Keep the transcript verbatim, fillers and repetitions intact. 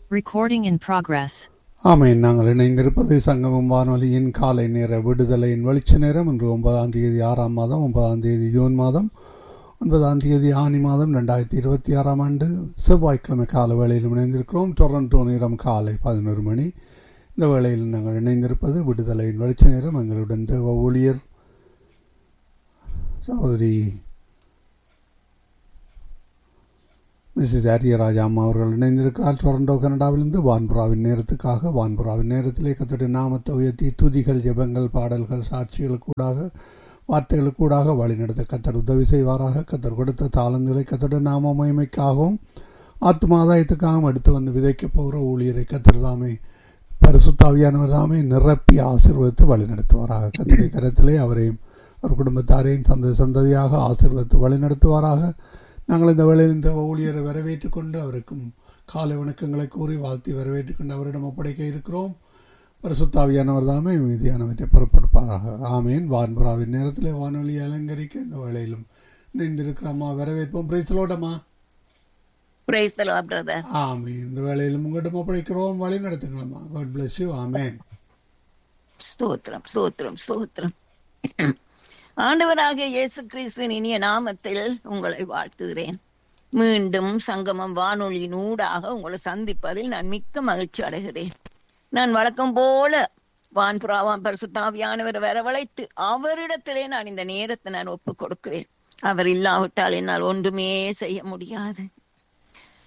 Recording in progress. ஆமென். நாங்கள் இணைந்திருப்பது சங்கமம் வானொலியின் காலை நேர விடுதலையின் வெளிச்ச நேரம். இன்று ஒன்பதாம் தேதி ஆறாம் மாதம் ஒன்பதாம் தேதி ஜூன் மாதம் ஒன்பதாம் தேதி ஆனி மாதம் ரெண்டாயிரத்தி இருபத்தி ஆறாம் ஆண்டு செவ்வாய்க்கிழமை கால வேளையில் இணைந்திருக்கிறோம். டொரண்டோ நேரம் காலை பதினொரு மணி. இந்த வேளையில் நாங்கள் இணைந்திருப்பது விடுதலையின் வெளிச்ச நேரம். எங்களுடன் தேவ ஊழியர் சகோதரி மிஸ்ஸஸ் ஆரியராஜா அம்மா அவர்கள் இணைந்திருக்கிறார். டொரண்டோ கனடாவிலிருந்து வான்புறாவின் நேரத்துக்காக வான்புறாவின் நேரத்திலே கர்த்தருடைய நாமத்தை உயர்த்தி துதிகள், ஜெபங்கள், பாடல்கள், சாட்சிகளுக்கூடாக வார்த்தைகளுக்கூடாக வழிநடத்த கர்த்தர் உதவி செய்வாராக. கர்த்தர் கொடுத்த தாளந்துகளை கர்த்தருடைய நாம மகிமைக்காகவும் ஆத்மாதாயத்துக்காகவும் எடுத்து வந்து விதைக்கப் போகிற ஊழியரை கர்த்தர் தாமே பரிசுத்த ஆவியானவர் தாமே நிரப்பி ஆசீர்வதித்து வழிநடத்துவாராக. கர்த்தருடைய கரத்திலே அவரையும் அவர் குடும்பத்தாரையும் சந்த சந்ததியாக ஆசீர்வதித்து வழிநடத்துவாராக. நாங்கள் இந்த வேளையில் இந்த ஊழியரை வரவேற்றுக் கொண்டு அவருக்கும் காலை வணக்கங்களை கூறி வாழ்த்தி வரவேற்றுக் கொண்டு அவரிடம் ஒப்படைக்க இருக்கிறோம். பரிசுத்த ஆவியானவர் தாமே மீதியானவற்றை பொறுப்படுப்பாராக. ஆமேன். வான்புறாவின் நேரத்தில் வானொலியை அலங்கரிக்க இந்த வேளையிலும் இணைந்திருக்கிறோமா வரவேற்போம். பிரைஸ் தி லார்ட் அம்மா. Praise the Lord, brother. ஆமேன். இந்த வேளையிலும் உங்களிடம் ஒப்படைக்கிறோம், வழி நடத்துங்களம்மா. God bless you. ஆமேன். ஸ்தோத்திரம் ஸ்தோத்திரம் ஸ்தோத்திரம். ஆண்டவராகிய இயேசு கிறிஸ்துவின் இனிய நாமத்தில் உங்களை வாழ்த்துகிறேன். மீண்டும் சங்கமம் வானொலியின் ஊடாக உங்களை சந்திப்பதில் நான் மிக்க மகிழ்ச்சி அடைகிறேன். நான் வழக்கம் போல வான்புறாவாம் பரிசுத்தாவியானவர் வரவழைத்து அவரிடத்திலே நான் இந்த நேரத்தை நான் ஒப்புக் கொடுக்கிறேன். அவர் இல்லாவிட்டால் என்னால் ஒன்றுமே செய்ய முடியாது.